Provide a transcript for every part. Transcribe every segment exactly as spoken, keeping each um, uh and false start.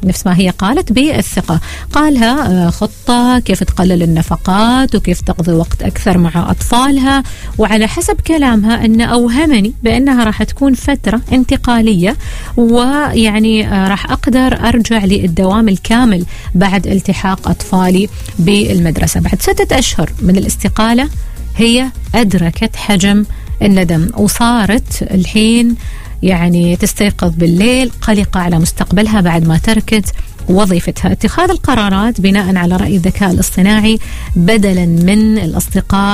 نفس ما هي قالت بالثقة. قالها خطة كيف تقلل النفقات وكيف تقضي وقت أكثر مع أطفالها، وعلى حسب كلامها أن أوهمني بأنها راح تكون فترة انتقالية، ويعني راح أقدر أرجع للدوام الكامل بعد التحاق أطفالي بالمدرسة. بعد ستة أشهر من الاستقالة هي أدركت حجم الندم، وصارت الحين يعني تستيقظ بالليل قلقة على مستقبلها بعد ما تركت وظيفتها. اتخاذ القرارات بناء على رأي الذكاء الاصطناعي بدلا من الأصدقاء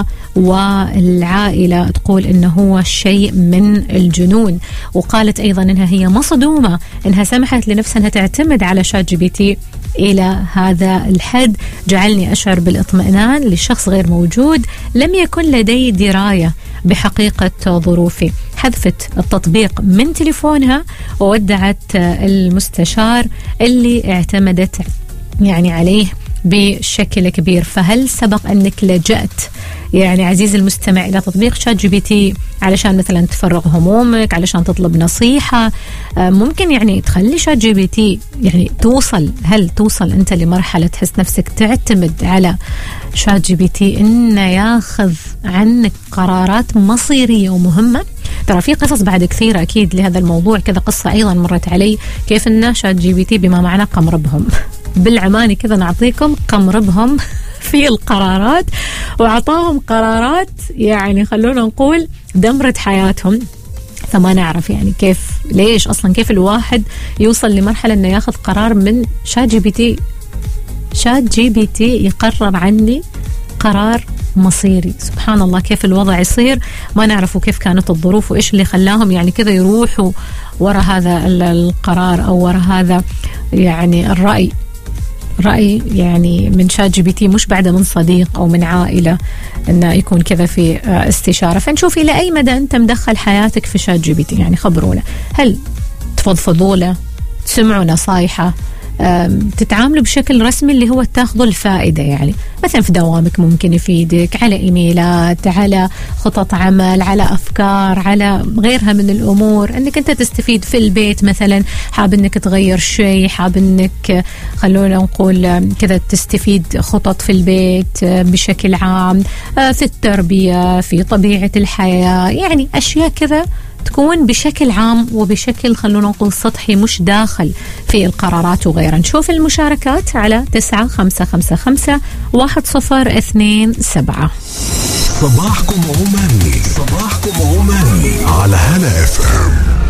والعائلة تقول إنه هو شيء من الجنون. وقالت أيضا إنها هي مصدومة إنها سمحت لنفسها أنها تعتمد على شات جي بي تي إلى هذا الحد، جعلني أشعر بالاطمئنان لشخص غير موجود، لم يكن لدي دراية بحقيقة ظروفي. حذفت التطبيق من تليفونها وودعت المستشار اللي اعتمدت يعني عليه بشكل كبير. فهل سبق أنك لجأت يعني عزيزي المستمع إلى تطبيق شات جي بي تي علشان مثلا تفرغ همومك، علشان تطلب نصيحة؟ ممكن يعني تخلي شات جي بي تي يعني توصل، هل توصل أنت لمرحلة تحس نفسك تعتمد على شات جي بي تي إنه ياخذ عنك قرارات مصيرية ومهمة؟ ترى في قصص بعد كثيرة أكيد لهذا الموضوع. كذا قصة أيضا مرت علي كيف إن شات جي بي تي بما معنى قمربهم بالعماني كذا نعطيكم قمربهم في القرارات، وعطاهم قرارات يعني خلونا نقول دمرت حياتهم. فما نعرف يعني كيف ليش أصلا كيف الواحد يوصل لمرحلة إنه ياخذ قرار من شات جي بي تي. شات جي بي تي يقرر عني قرار مصيري. سبحان الله كيف الوضع يصير، ما نعرف كيف كانت الظروف وإيش اللي خلاهم يعني كذا يروحوا وراء هذا القرار أو وراء هذا يعني الرأي رأي يعني من شات جي بي تي، مش بعده من صديق أو من عائلة إنه يكون كذا في استشارة. فنشوف إلى أي مدى أنت مدخل حياتك في شات جي بي تي. يعني خبرونا، هل تفضفضوا له، تسمعوا نصايحه، تتعاملوا بشكل رسمي اللي هو تاخذوا الفائدة؟ يعني مثلا في دوامك ممكن يفيدك، على إيميلات، على خطط عمل، على أفكار، على غيرها من الأمور، أنك أنت تستفيد في البيت مثلا، حاب أنك تغير شيء، حاب أنك خلونا نقول كذا تستفيد خطط في البيت بشكل عام، في التربية، في طبيعة الحياة، يعني أشياء كذا تكون بشكل عام وبشكل خلونا نقول سطحي، مش داخل في القرارات وغيرها. نشوف المشاركات على تسعة خمسة خمسة خمسة واحد صفر اثنين سبعة. صباحكم عماني، صباحكم عماني على هلا اف ام.